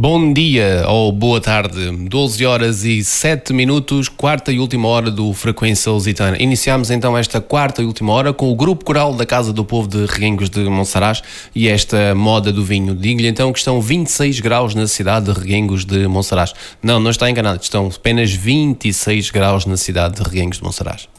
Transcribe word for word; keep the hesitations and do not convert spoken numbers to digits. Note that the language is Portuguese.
Bom dia ou boa tarde, doze horas e sete minutos, quarta e última hora do Frequência Lusitana. Iniciamos então esta quarta e última hora com o Grupo Coral da Casa do Povo de Reguengos de Monsaraz e esta moda do vinho. Digo-lhe então que estão vinte e seis graus na cidade de Reguengos de Monsaraz. Não, não está enganado, estão apenas vinte e seis graus na cidade de Reguengos de Monsaraz.